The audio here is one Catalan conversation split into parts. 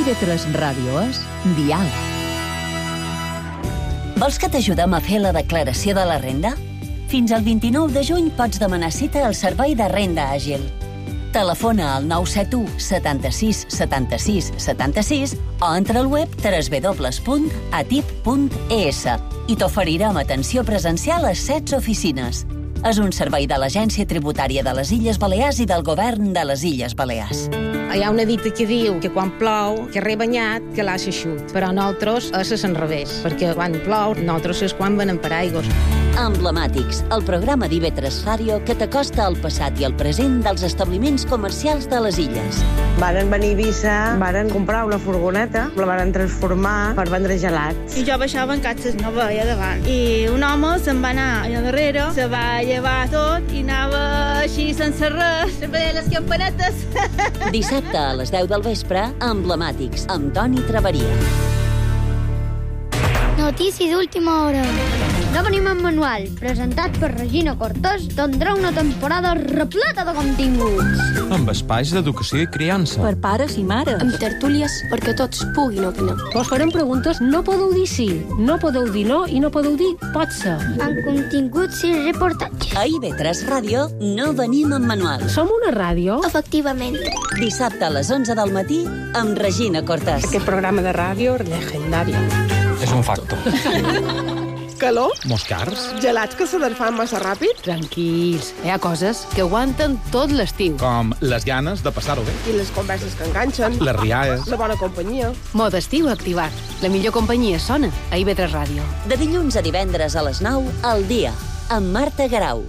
IB3 Ràdio és Dial. Vols que t'ajudem a fer la declaració de la renda? Fins al 29 de juny pots demanar cita al Servei de Renda Àgil. Telefona al 971 76 76 76 o entra al web www.atip.es i t'oferirem atenció presencial a 16 oficines. És un servei de l'Agència Tributària de les Illes Balears i del Govern de les Illes Balears. Hi ha una dita que diu que quan plou, que rebanyat, que l'ha xeixut. Però nosaltres és l'enrevés, perquè quan plou, nosaltres és quan venem per aigües. Emblemàtics, el programa d'IB3 Ràdio que t'acosta al passat i al present dels establiments comercials de les illes. Varen venir a Eivissa, varen comprar una furgoneta, la varen transformar per vendre gelats. I jo baixava en catxes, no veia davant. I un home se'n va anar allà darrere, se va llevar tot i anava així sense res, veia les campanetes. Dissabte a les 10 del vespre, Emblemàtics, amb Toni Traveria. Notícia d'última hora. No venim en manual, presentat per Regina Cortés, tindrà una temporada repleta de continguts. Amb espais d'educació i criança. Per pares i mares. Amb tertúlies perquè tots puguin opinar. Vos farem preguntes, no podeu dir sí, no podeu dir no i no podeu dir pot ser. Amb continguts i reportatges. A IB3 Ràdio no venim en manual. Som una ràdio? Efectivament. Dissabte a les 11 del matí amb Regina Cortés. Aquest programa de ràdio legendari. És un factor. Calor? Moscars? Gelats que se desfan massa ràpid? Tranquils, hi ha coses que aguanten tot l'estiu. Com les ganes de passar-ho bé. I les converses que enganxen? Les rialles. La bona companyia? Mode estiu activat. La millor companyia sona a IB3 Ràdio. De dilluns a divendres a les 9, al dia, amb Marta Garau.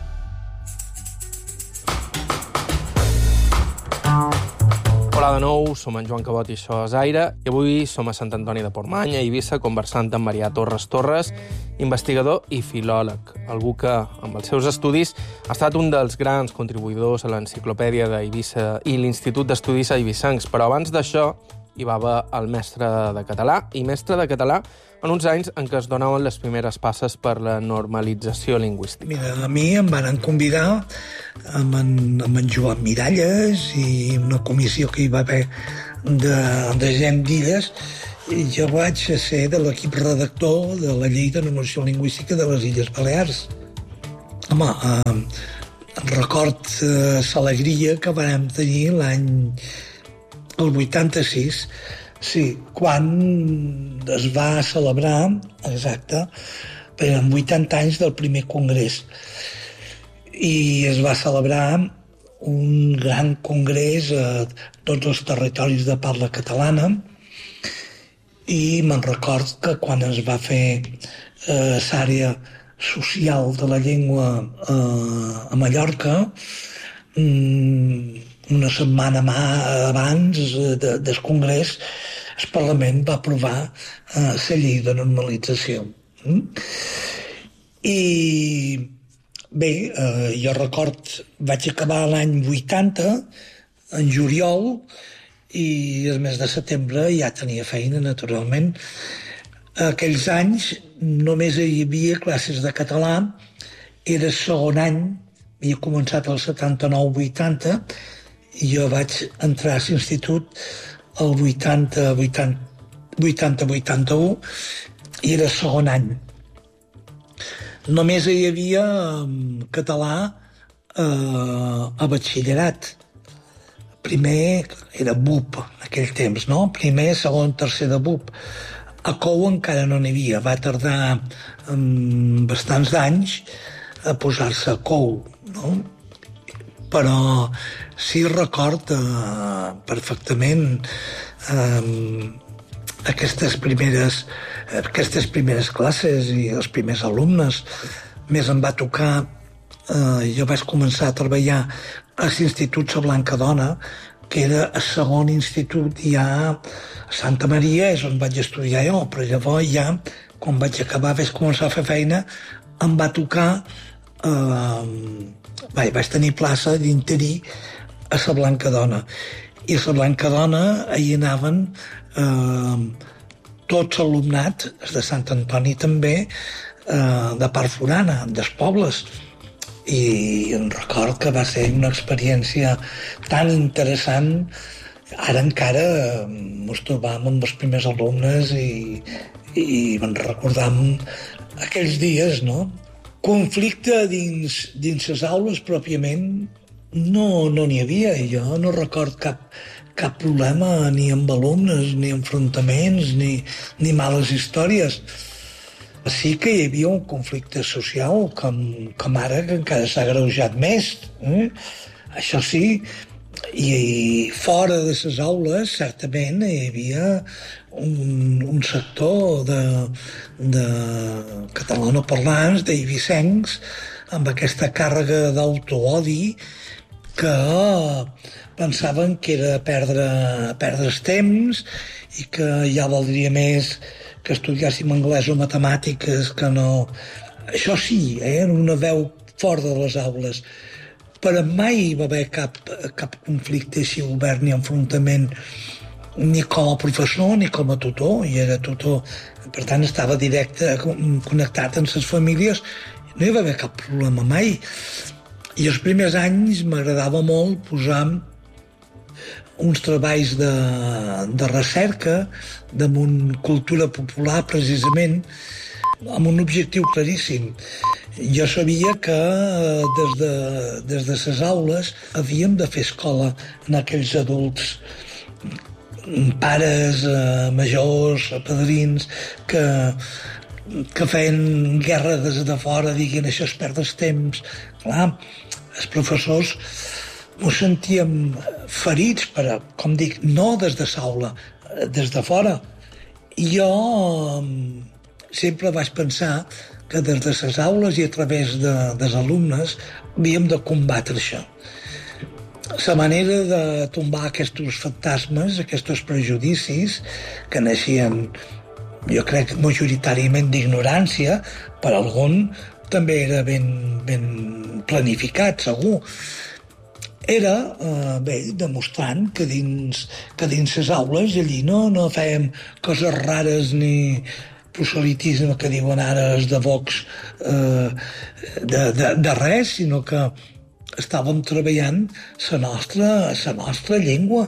Hola de nou, som en Joan Cabot i això és Aire, i avui som a Sant Antoni de Portmany, a Eivissa, conversant amb Marià Torres, investigador i filòleg, algú que, amb els seus estudis, ha estat un dels grans contribuïdors a l'enciclopèdia d'Eivissa i l'Institut d'Estudis Eivissencs, però abans d'això hi va haver el mestre de català, i mestre de català en uns anys en què es donaven les primeres passes per la normalització lingüística. Mira, a mi em van convidar amb en Joan Miralles i una comissió que hi va haver de gent d'illes, i jo vaig ser de l'equip redactor de la llei de normació lingüística de les Illes Balears. Home, record l'alegria que vam tenir l'any el 86, sí, quan es va celebrar, exacte, eren 80 anys del primer congrés. I es va celebrar un gran congrés a tots els territoris de parla catalana, i me'n record que quan es va fer l'àrea social de la llengua a Mallorca, una setmana abans del congrés, el Parlament va aprovar la llei de normalització. I bé, jo record, vaig acabar l'any 80, en juliol, i el mes de setembre ja tenia feina, naturalment. Aquells anys només hi havia classes de català, era segon any, havia començat el 79-80, i jo vaig entrar a l'institut el 80-81, i era segon any. Només hi havia català a batxillerat. Primer era BUP, en aquell temps, no? Primer, segon, tercer de BUP. A COU encara no n'hi havia. Va tardar bastants anys a posar-se a COU, no? Però sí record perfectament aquestes primeres classes i els primers alumnes. Més em va tocar, jo vaig començar a treballar a l'Institut La Blanca Dona, que era el segon institut ja a Santa Maria, és on vaig estudiar jo, però llavors ja, quan vaig acabar, vaig començar a fer feina, em va tocar vaig tenir plaça d'interí a la Blanca Dona. I a la Blanca Dona hi anaven tots l'alumnat, els de Sant Antoni també, de part forana, dels pobles. I em record que va ser una experiència tan interessant Ara encara ens trobàvem amb els primers alumnes i van recordar aquells dies, no? Conflicte dins les aules pròpiament no n'hi havia. Jo no record cap problema ni amb alumnes, ni enfrontaments, ni males històries. Sí que hi havia un conflicte social, com ara, que encara s'ha agreujat més. Això sí, i fora de les aules, certament, hi havia un sector de catalanoparlants, d'eivissencs, amb aquesta càrrega d'autoodi que pensaven que era perdre el temps i que ja valdria més que estudiàssim anglès o matemàtiques que no... Això sí, era una veu fora de les aules. Però mai hi va haver cap conflicte així obert ni enfrontament, ni com a professor ni com a tutor. I era tutor, per tant estava directe connectat amb les famílies. No hi va haver cap problema mai. I els primers anys m'agradava molt posar uns treballs de recerca damunt cultura popular, precisament, amb un objectiu claríssim. Jo sabia que des de les aules havíem de fer escola en aquells adults, pares, majors, padrins, que feien guerra des de fora, diguin això es perd el temps. Clar, els professors ho sentíem ferits, però, com dic, no des de l'aula, des de fora. I jo sempre vaig pensar que des de les aules i a través dels alumnes havíem de combatre això. La manera de tombar aquests fantasmes, aquests prejudicis que naixien, jo crec, majoritàriament d'ignorància, per algun també era ben planificat, segur. Era demostrant que dins les aules allí no fèiem coses rares ni proselitisme que diuen ara els de Vox de res, sinó que estàvem treballant la nostra llengua.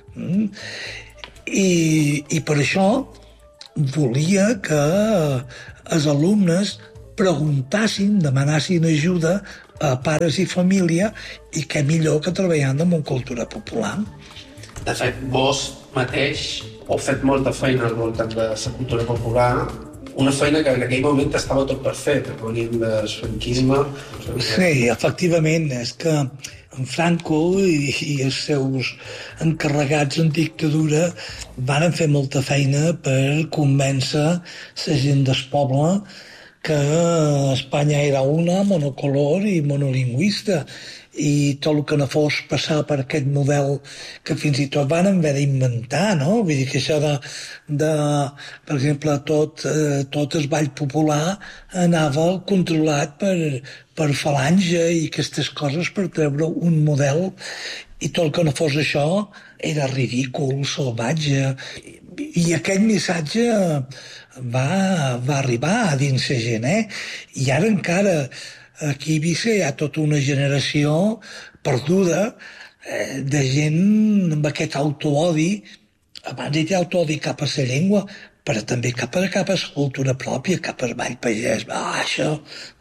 I per això volia que els alumnes preguntassin, demanassin ajuda a pares i família, i què millor que treballant amb una cultura popular. De fet, vos mateix heu fet molta feina al voltant de la cultura popular, una feina que en aquell moment estava tot per fer, que venim del franquisme. Sí, efectivament, és que en Franco i els seus encarregats en dictadura van fer molta feina per convèncer la gent del poble que Espanya era una, monocolor i monolingüista, i tot el que no fos passar per aquest model que fins i tot van haver d'inventar, no? Vull dir que això per exemple, tot el ball popular anava controlat per falange i aquestes coses per treure un model, i tot el que no fos això era ridícul, salvatge. I aquest missatge va arribar a dins la gent, I ara encara aquí a Eivissa hi ha tota una generació perduda de gent amb aquest autoodi. Abans hi ha autoodi cap a la llengua, però també cap a la cultura pròpia, cap al ball pagès. Això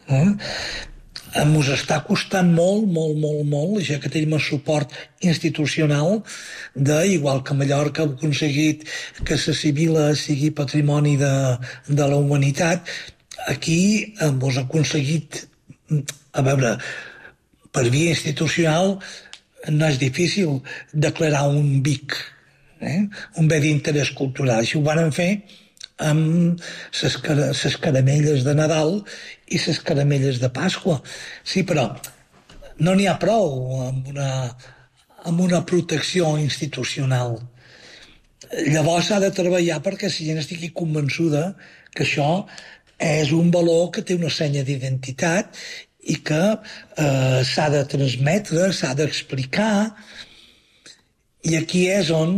ens està costant molt, ja que tenim el suport institucional igual que a Mallorca heu aconseguit que la Sibila sigui patrimoni de la humanitat, aquí hemos aconseguit, a veure, per via institucional no és difícil declarar un BIC, un bé d'interès cultural. Això ho van fer amb les caramelles de Nadal i les caramelles de Pasqua. Sí, però no n'hi ha prou amb una protecció institucional. Llavors s'ha de treballar perquè la gent estigui convençuda que això és un valor que té una senya d'identitat i que s'ha de transmetre, s'ha d'explicar, i aquí és on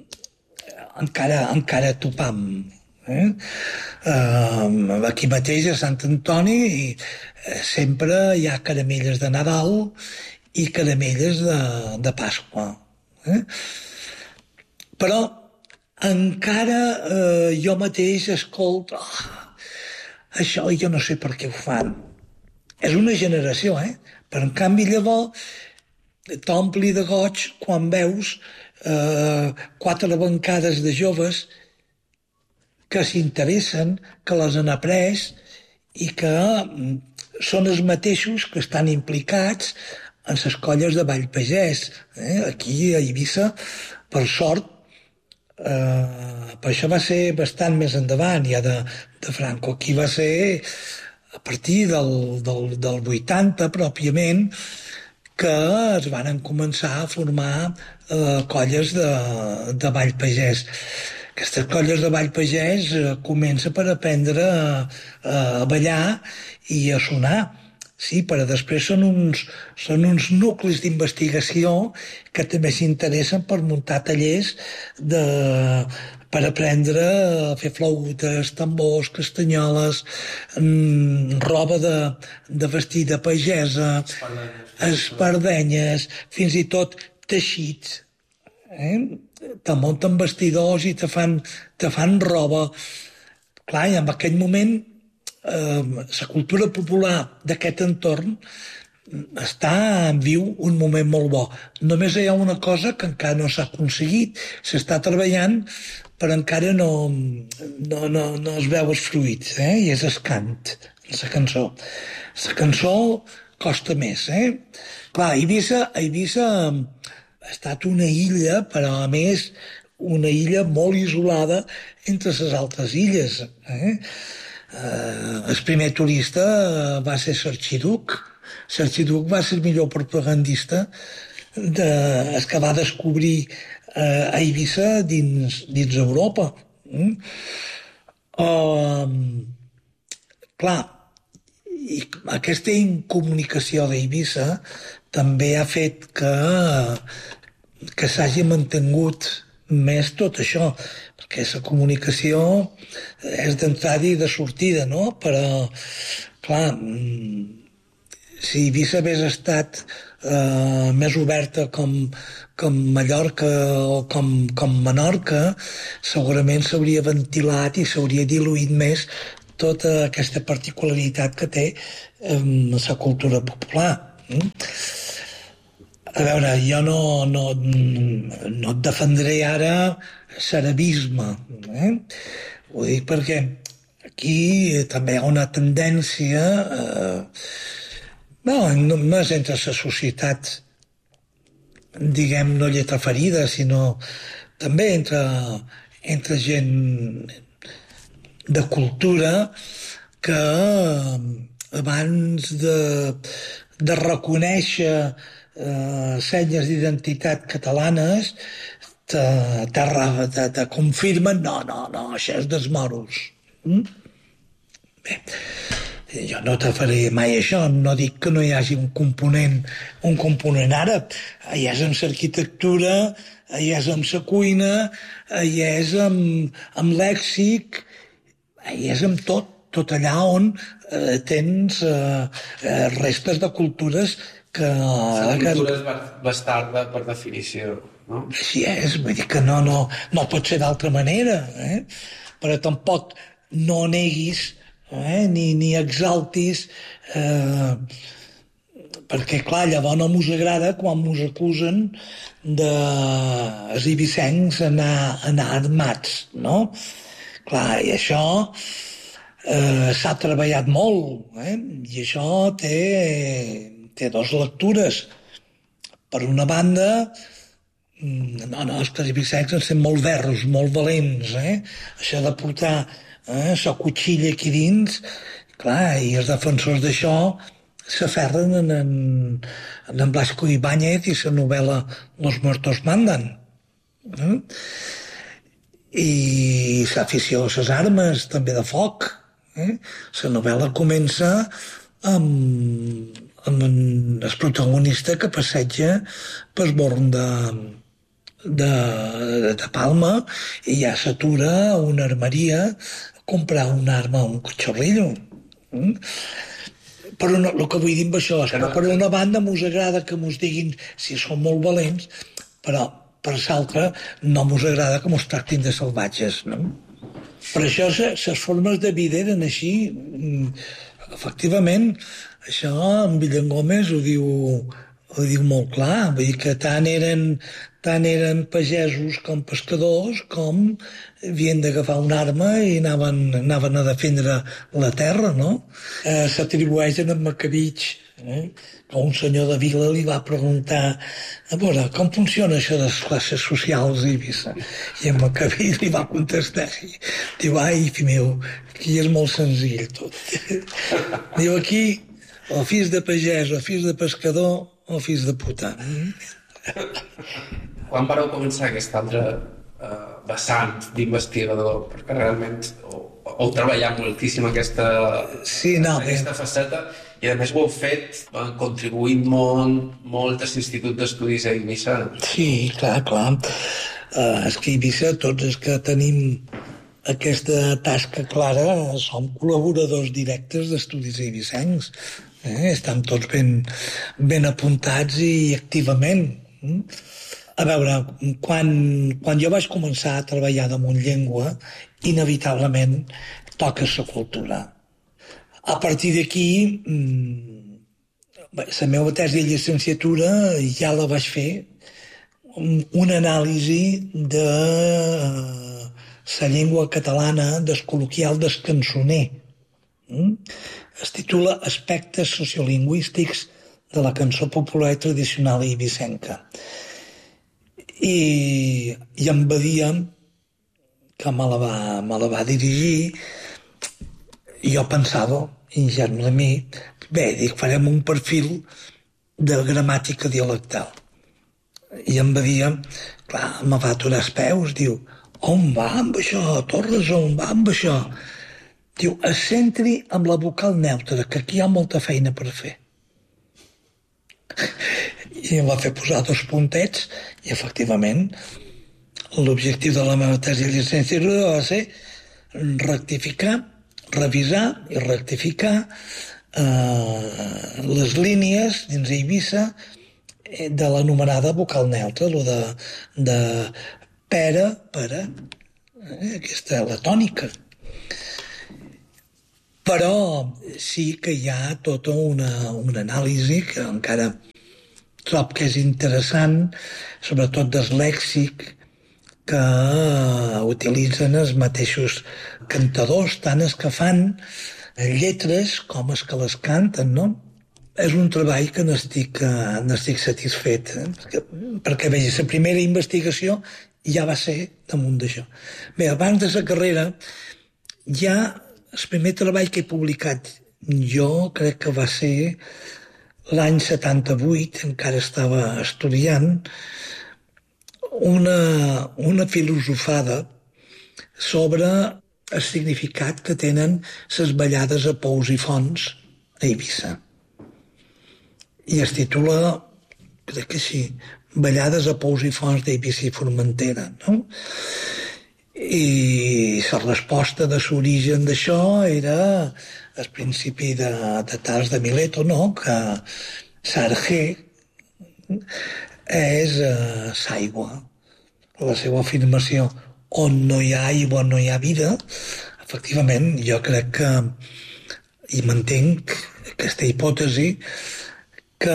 encara topam. Aquí mateix a Sant Antoni sempre hi ha caramelles de Nadal i caramelles de Pasqua. Però encara jo mateix escolto això i jo no sé per què ho fan. És una generació, però en canvi llavors t'ompli de goig quan veus 4 bancades de joves que s'interessen, que les han après i que són els mateixos que estan implicats en les colles de ball pagès. Aquí a Eivissa, per sort, per això va ser bastant més endavant ja de Franco. Aquí va ser a partir del 80 pròpiament que es van començar a formar colles de ball pagès. Aquestes colles de ball pagès comença per aprendre a ballar i a sonar. Sí, però després són uns nuclis d'investigació que també s'interessen per muntar tallers per aprendre a fer flautes, tambors, castanyoles, roba de vestir de pagesa, espardenyes, fins i tot teixits. Te munten vestidors i te fan roba. Clar, i en aquell moment la cultura popular d'aquest entorn està en viu un moment molt bo. Només hi ha una cosa que encara no s'ha aconseguit, s'està treballant, però encara no es veu els fruits, i és el cant, la cançó. La cançó costa més. Clar, Eivissa ha estat una illa, però a més una illa molt isolada entre les altres illes. El primer turista va ser l'Arxiduc. L'Arxiduc va ser el millor propagandista que va descobrir a Eivissa dins Europa. Clar, i aquesta incomunicació d'Eivissa també ha fet que s'hagi mantingut més tot això, perquè la comunicació és d'entrada i de sortida, no? Però, clar, si Eivissa hagués estat més oberta com Mallorca o com Menorca, segurament s'hauria ventilat i s'hauria diluït més tota aquesta particularitat que té la cultura popular. A veure, jo no et defendré ara l'arabisme. Ho dic perquè aquí també hi ha una tendència, no és entre la societat, diguem, no lletraferida, sinó també entre gent de cultura que abans de reconèixer senyes d'identitat catalanes te confirmen no, això és dels moros. Bé, jo no te faré mai això, no dic que no hi hagi un component àrab, hi és amb l'arquitectura, hi és amb la cuina, hi és amb lèxic, hi és amb tot allà on tens restes de cultures que... La cultura és bastarda per definició, no? Així és, vull dir que no pot ser d'altra manera, però tampoc no neguis ni exaltis, perquè, clar, llavors no m'us agrada quan m'us acusen dels eivissencs anar armats, no? Clar, i això s'ha treballat molt, i això té dues lectures. Per una banda, és que els eivissencs en són molt verros, molt valents, això de portar la cotxilla aquí dins, clar, i els defensors d'això s'aferren en Blasco Ibáñez i la novel·la Los muertos mandan. I l'afició a les armes, també de foc. La novel·la comença amb el protagonista que passeja pel born de Palma i ja s'atura a una armeria a comprar una arma, un cotxorrillo. Però el que vull dir amb això és que per una banda mos agrada que mos diguin si són molt valents, però per l'altra no mos agrada que mos tractin de salvatges, no? Per això les formes de vida eren així. Efectivament, això en Villangómez ho diu molt clar, vull dir que tant eren pagesos com pescadors com havien d'agafar una arma i anaven a defendre la terra, no? S'atribueixen amb Macabich, que un senyor de Vila li va preguntar a veure, com funciona això de les classes socials a Eivissa? I en Macabich li va contestar i diu, ai, fill meu, aquí és molt senzill tot. Diu, aquí o fills de pagès o fills de pescador o fills de puta. Quan vareu començar aquest altre vessant d'investigador? Perquè realment heu treballat moltíssim aquesta faceta i a més ho heu fet contribuint molts instituts d'estudis a Eivissa. Sí, clar. És que a Eivissa tots els que tenim aquesta tasca clara som col·laboradors directes d'estudis eivissencs. Estan tots ben apuntats i activament. A veure, quan jo vaig començar a treballar damunt llengua, inevitablement toques la cultura. A partir d'aquí, la meva tesi de llicenciatura ja la vaig fer, una anàlisi de la llengua catalana del col·loquial del cançoner. Es titula Aspectes sociolingüístics de la cançó popular i tradicional eivissenca. I em va dir que me la va dirigir i jo pensava, ingenu de mi, dic, farem un perfil de gramàtica dialectal. I em va dir, clar, me va aturar els peus, diu, on va amb això, Torres, on va amb això? Diu, es centri amb la vocal neutra, que aquí hi ha molta feina per fer. I em va fer posar 2 puntets i, efectivament, l'objectiu de la meva tesi de llicenciatura va ser rectificar, revisar i rectificar les línies dins Eivissa de l'anomenada vocal neutra, el de pera, aquesta, la tònica. Però sí que hi ha tota una anàlisi que encara trob que és interessant, sobretot del lèxic que utilitzen els mateixos cantadors, tant els que fan lletres com els que les canten, no? És un treball que n'estic satisfet, perquè veig, la primera investigació ja va ser damunt d'això. Bé, abans de la carrera, ja el primer treball que he publicat jo crec que va ser l'any 78, encara estava estudiant, una filosofada sobre el significat que tenen les ballades a pous i fonts a Eivissa. I es titula, crec que sí, Ballades a pous i fonts d'Eivissa i Formentera, no? I la resposta de l'origen d'això era al principi de Tars de Mileto, no? Que Sargé és l'aigua. La seva afirmació, on no hi ha aigua no hi ha vida, efectivament, jo crec que, i mantenc aquesta hipòtesi, que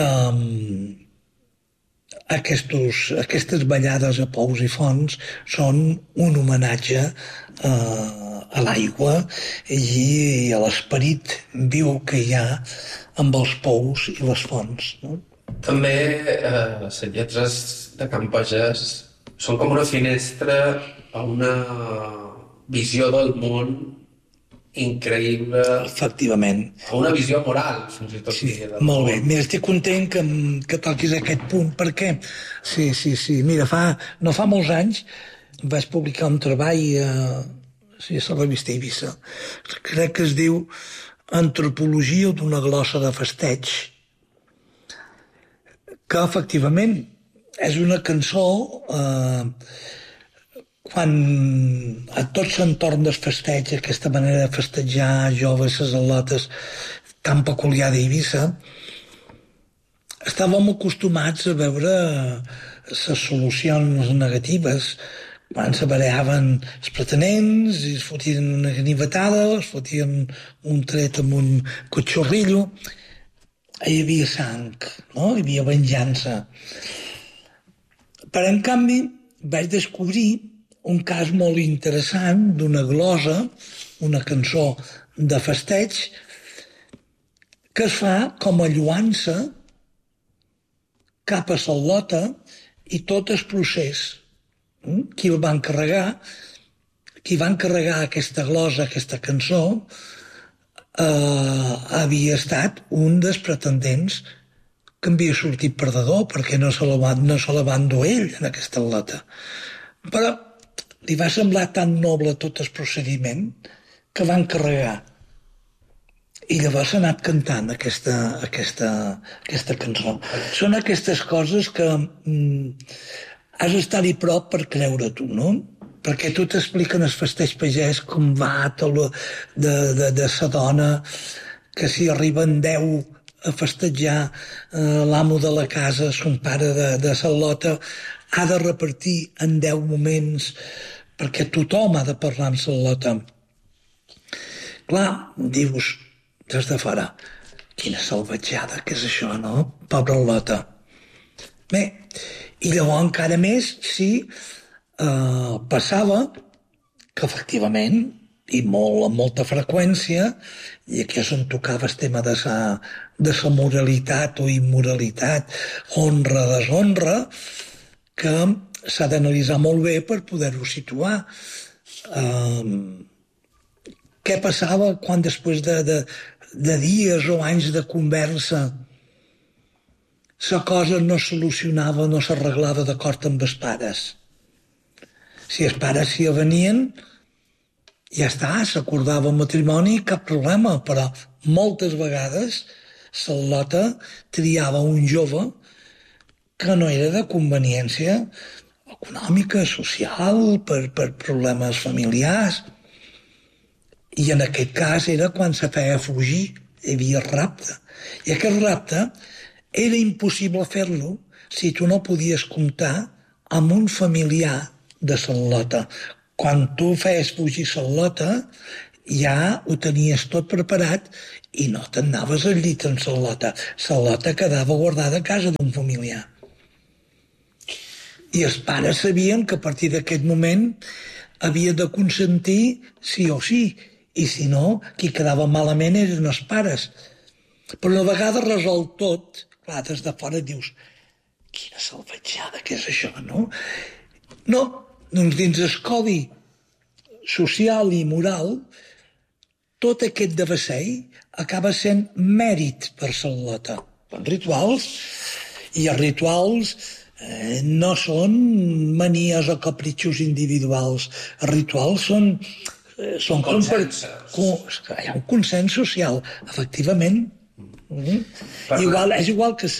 aquestes ballades a pous i fonts són un homenatge a l'aigua i a l'esperit viu que hi ha amb els pous i les fonts, no? També les lletres de Can Pagès són com una finestra a una visió del món increïble. Efectivament. A una visió moral, fins i tot. Sí, molt bé. Mira, estic content que toquis aquest punt, perquè sí. Mira, no fa molts anys vaig publicar un treball a la revista Eivissa. Crec que es diu Antropologia d'una glossa de festeig, que efectivament és una cançó quan a tot l'entorn del festeig, aquesta manera de festejar joves, les al·lotes tan peculiar d'Eivissa, estàvem acostumats a veure les solucions negatives, quan se baraven els pretenents i es fotien una ganivetada, es fotien un tret amb un cotxorrillo, hi havia sang, no? Hi havia venjança. Però, en canvi, vaig descobrir un cas molt interessant d'una glosa, una cançó de festeig, que es fa com a lloança cap a Salota i tot el procés. Qui el va encarregar, qui va encarregar aquesta glosa, aquesta cançó, havia estat un dels pretendents que havia sortit perdedor perquè no se la va endur ell en aquesta lota. Però li va semblar tan noble tot el procediment que va encarregar. I llavors ha anat cantant aquesta cançó. Són aquestes coses que has d'estar-hi prop per creure-t'ho, no? Perquè tu t'expliquen el festeig pagès com va de sa dona, que si arriben 10 a festejar l'amo de la casa, son pare de Salota, ha de repartir en 10 moments perquè tothom ha de parlar amb Salota. Clar, dius, des de fora, quina salvatjada que és això, no? Pobra Lota. Bé, i llavors encara més si passava que efectivament, i amb molta freqüència, i aquí és on tocava el tema de sa moralitat o immoralitat, honra, deshonra, que s'ha d'analitzar molt bé per poder-ho situar. Què passava quan després de dies o anys de conversa la cosa no solucionava, no s'arreglava d'acord amb els pares? Si els pares s'hi avenien, ja està, s'acordava el matrimoni, cap problema, però moltes vegades Salota triava un jove que no era de conveniència econòmica, social, per problemes familiars. I en aquest cas era quan se feia fugir, hi havia rapte. I aquest rapte era impossible fer-lo si tu no podies comptar amb un familiar de Salota. Quan tu feies fugir Salota, ja ho tenies tot preparat i no t'anaves al llit amb Salota. Salota quedava guardada a casa d'un familiar. I els pares sabien que a partir d'aquest moment havia de consentir sí o sí, i si no, qui quedava malament eren els pares. Però una vegada resolt tot, clar, des de fora dius, quina salvatjada que és això, no? No, doncs dins el codi social i moral, tot aquest devessell acaba sent mèrit per Salota. Són rituals, i els rituals no són manies o capritxos individuals. Els rituals són hi ha un consens social, efectivament. És igual que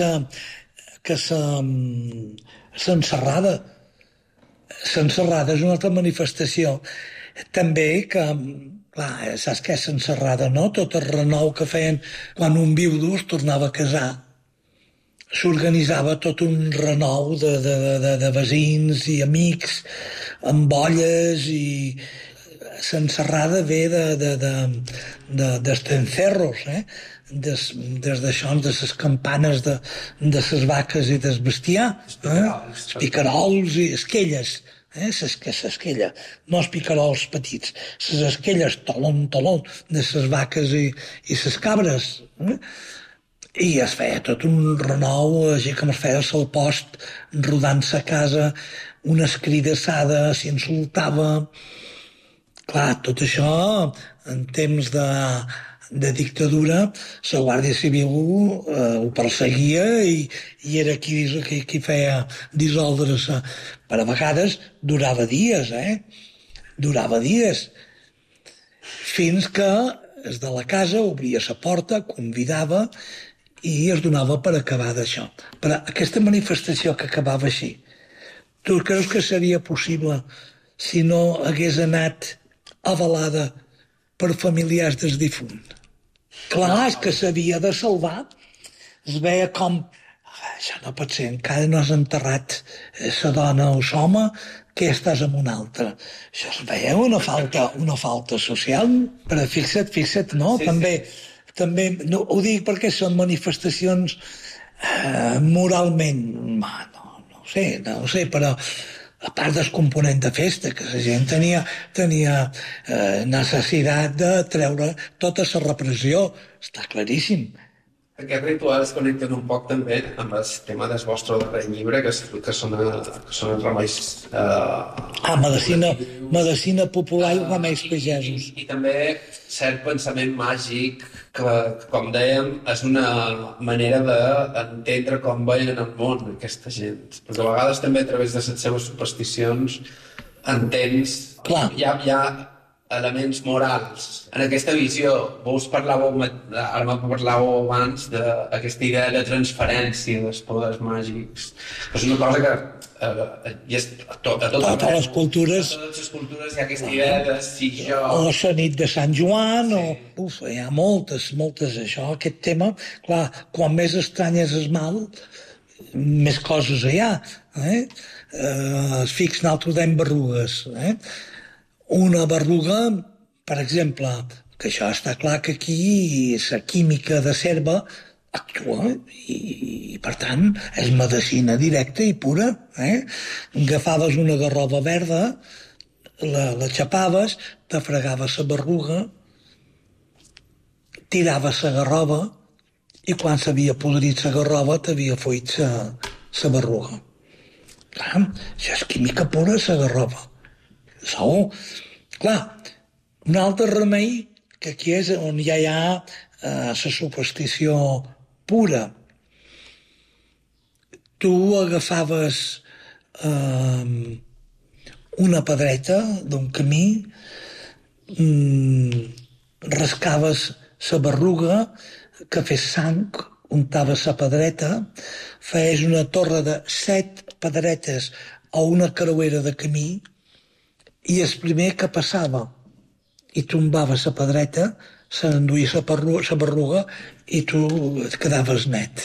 l'encerrada. L'encerrada és una altra manifestació. També que, clar, saps què és l'encerrada, no? Tot el renou que feien quan un viudo es tornava a casar. S'organitzava tot un renou de veïns i amics, amb olles, i l'encerrada ve dels cencerros, des d'això, de les campanes de les vaques i del bestiar, els picarols i esquelles, l'esquella, no els picarols petits, les esquelles, talon, de les vaques i les cabres. I es feia tot un renou, així com es feia al post, rodant-se a casa, una escridassada, s'insultava. Clar, tot això, en temps de dictadura, la Guàrdia Civil ho perseguia i era qui feia dissoldre-se. Per a vegades durava dies, Durava dies. Fins que es de la casa obria la porta, convidava i es donava per acabar d'això. Però aquesta manifestació que acabava així, tu creus que seria possible si no hagués anat avalada per familiars del difunt? Clar, és que s'havia de salvar. Es veia com això no pot ser, encara no has enterrat la dona o l'home, que estàs amb un altre. Això es veia una falta social, però fixa't, no? També no, ho dic perquè són manifestacions moralment, no ho sé, però a part del component de festa, que la gent tenia necessitat de treure tota la repressió, està claríssim. Aquests rituals connecten un poc també amb el tema del vostre darrer llibre, que són els remeis... Medicina popular i remeis pagesos. I també cert pensament màgic, que, com dèiem, és una manera d'entendre com veien el món aquesta gent. Perquè a vegades també a través de les seves supersticions entens... Clar. Hi ha elements morals. En aquesta visió, vos parlàveu abans d'aquesta idea de transferència dels poders màgics. És una cosa que a totes les cultures hi ha aquesta idea de si jo... O la nit de Sant Joan, hi ha moltes, això, aquest tema. Clar, quan més estrany és el mal, més coses hi ha. Es fix nosaltres dèiem berrugues. Una berruga, per exemple, que això està clar que aquí la química de serva actua i per tant és medicina directa i pura. Agafaves una garrova verda, la xapaves, te fregaves la berruga, tiraves la garrova i quan s'havia podrit la garrova t'havia fuit la berruga. Clar, això és química pura, la garrova. Segur. Clar, un altre remei, que aquí és on ja hi ha la superstició pura. Tu agafaves una pedreta d'un camí, rascaves la berruga, que fes sang, untaves la pedreta, feies una torre de 7 pedretes a una creuera de camí, i el primer que passava i tombava la pedreta se n'enduia la berruga i tu et quedaves net.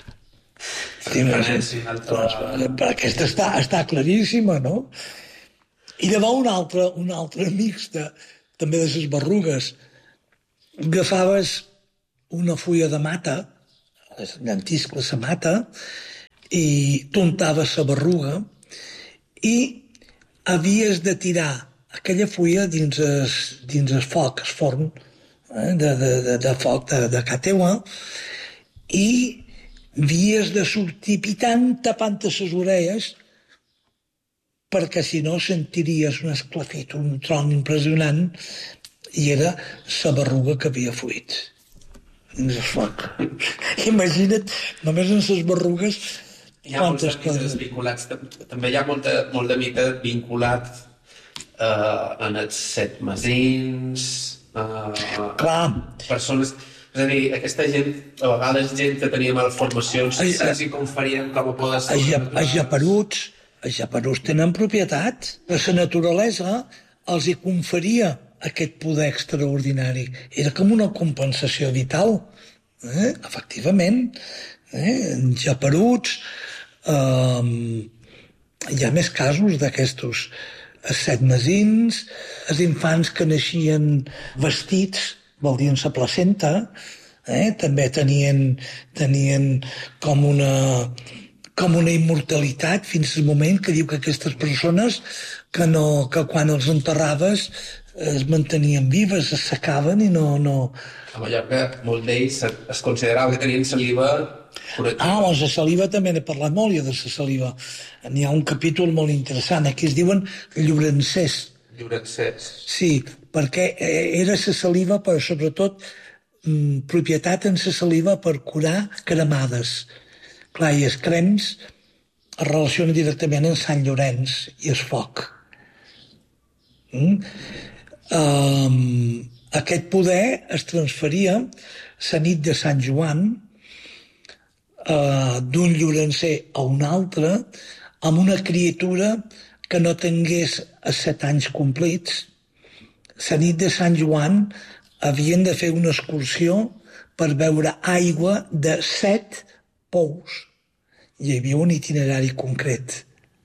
Aquesta està claríssima, no? I llavors un altre mix també de les berrugues. Agafaves una fulla de mata, llentiscle la mata, i t'untaves la berruga i havies de tirar aquella fulla dins el foc, el forn de foc de casa teua, i havies de sortir tapant les orelles, perquè si no sentiries un esclafit, un tron impressionant, i era la berruga que havia fuit dins el foc. Imagina't, només en les berrugues. Hi ha molts mites vinculats, també hi ha molt de mite vinculat en els 7 mesins, persones... És a dir, aquesta gent, a vegades gent que tenia malformacions, se'ls hi conferien com a poder ser... Els japeruts tenen propietat. La naturalesa els hi conferia aquest poder extraordinari. Era com una compensació vital, efectivament. Japeruts... hi ha més casos d'aquestos. Els 7 mesins, els infants que naixien vestits, vol dir en la placenta, també tenien com una immortalitat fins al moment que diu que aquestes persones que quan els enterraves es mantenien vives, es secaven i no... A Mallorca, molts d'ells es considerava que tenien saliva curativa. Doncs la saliva també n'he parlat molt, de la saliva. N'hi ha un capítol molt interessant, aquí es diuen llorencers. Llorencers. Sí, perquè era la saliva, però sobretot propietat en la saliva per curar cremades. Clar, i els crems es relacionen directament amb Sant Llorenç i el foc. Aquest poder es transferia la nit de Sant Joan d'un llorencer a un altre amb una criatura que no tingués els 7 anys complits. La nit de Sant Joan havien de fer una excursió per beure aigua de 7 pous. hi havia un itinerari concret.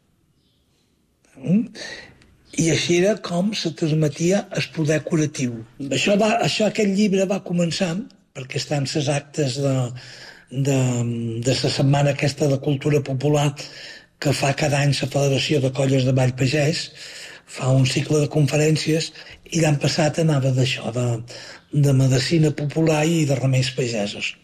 I així era com se transmetia el poder curatiu. Aquest llibre va començar, perquè estan les actes de la setmana aquesta de cultura popular que fa cada any la Federació de Colles de Ball Pagès, fa un cicle de conferències, i l'any passat anava d'això, de medicina popular i de remeis pagesos.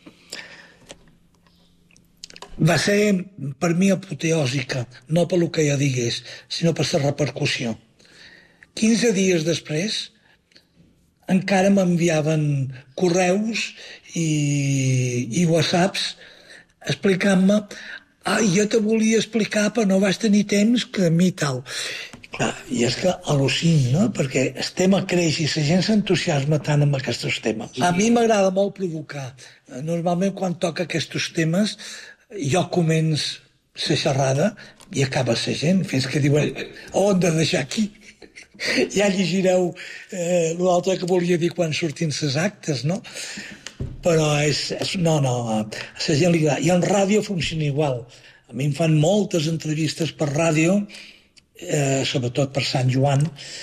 Va ser, per mi, apoteòsica, no per lo que jo digués, sinó per la repercussió. 15 dies després, encara m'enviaven correus i whatsapps explicant-me jo te volia explicar, però no vas tenir temps que a mi tal. Clar, i és que al·lucino, no? Perquè el tema creix i la gent s'entusiasma tant amb aquests temes. A mi m'agrada molt provocar. Normalment, quan toca aquests temes, jo començo la xerrada i acaba la gent, fins que diuen ho hem de deixar aquí. Ja llegireu l'altre que volia dir quan surtin les actes, no? Però la gent li agrada. I en ràdio funciona igual. A mi em fan moltes entrevistes per ràdio, sobretot per Sant Joan,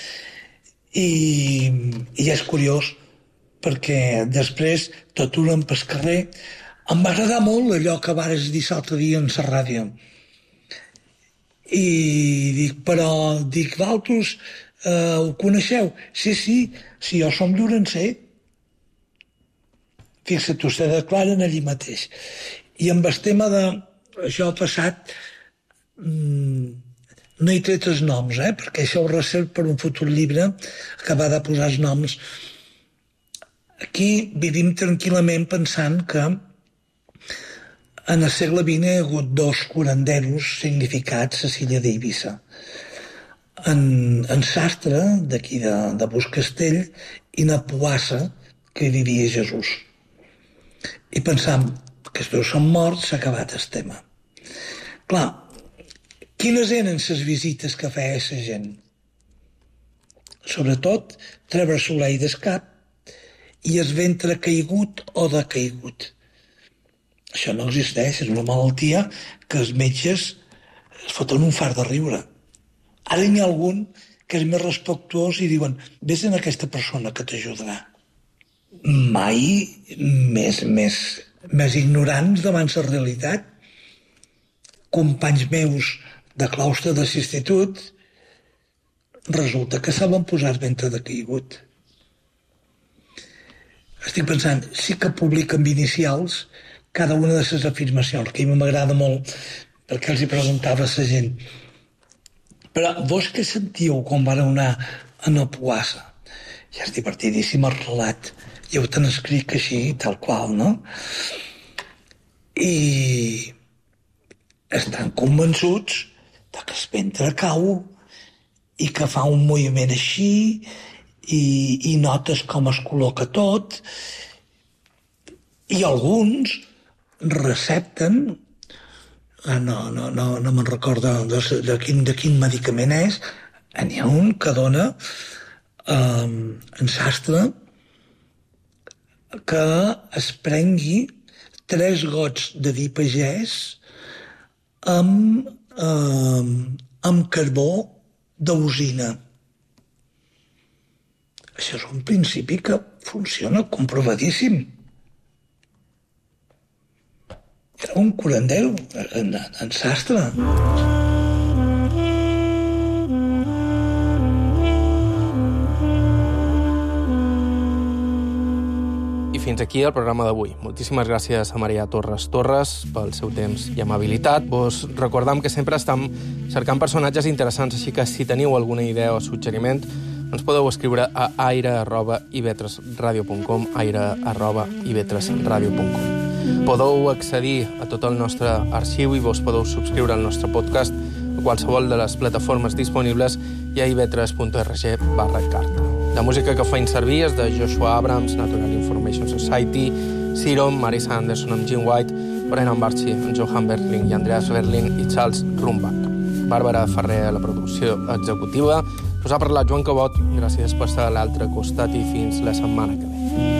i és curiós perquè després t'aturen pel carrer. Em va agradar molt allò que vares dir l'altre dia en la ràdio. I dic, vosaltres ho coneixeu? Sí, jo som llorencer. Fixa't, se declaren allí mateix. I amb el tema d'això passat, no hi tret els noms, perquè això ho reservo per un futur llibre, acabar de posar els noms. Aquí vivim tranquil·lament pensant que en el segle XX hi ha hagut 2 curanderos significats a l'illa d'Eivissa. En Sastre, d'aquí de Buscastell, i na Poassa, que vivia Jesús. I pensam que els 2 són morts, s'ha acabat el tema. Clar, quines eren les visites que feia la gent? Sobretot, treure l'orell del cap i el ventre caigut o decaigut. Això no existeix, és una malaltia que els metges es foten un fart de riure. Ara n'hi ha algun que és més respectuós i diuen vés en aquesta persona que t'ajudarà. Mai més ignorants davant la realitat. Companys meus de claustre de l'institut resulta que saben posar el ventre decaigut. Estic pensant, sí que publiquen inicials cada una de les afirmacions, que a mi m'agrada molt, perquè els hi preguntava a la gent. Però vos què sentíeu quan vareu anar a la Poassa? Ja és divertidíssim el relat. Jo ho t'han escrit així, tal qual, no? I estan convençuts que el ventre cau i que fa un moviment així i notes com es col·loca tot. I alguns recepten, no me'n recordo de quin medicament és, n'hi ha un que dona en Sastre que es prengui 3 gots de vi pagès amb carbó d'usina. Això és un principi que funciona comprovadíssim. Era un curandero, en Sastre. I fins aquí el programa d'avui. Moltíssimes gràcies a Maria Torres pel seu temps i amabilitat. Vos recordam que sempre estem cercant personatges interessants, així que si teniu alguna idea o suggeriment, ens podeu escriure a aire@ivetresradio.com, aire@ivetresradio.com. Podeu accedir a tot el nostre arxiu i vos podeu subscriure al nostre podcast a qualsevol de les plataformes disponibles i a ivetres.org/carta. La música que faig servir és de Joshua Abrams, Natural Information Society, Serum, Marisa Anderson amb Jim White, Brennan Barchi, Johan Berling i Andreas Berling i Charles Rumbach. Bàrbara Ferrer a la producció executiva. Us ha parlat Joan Cabot. Gràcies per estar a l'altre costat i fins la setmana que ve.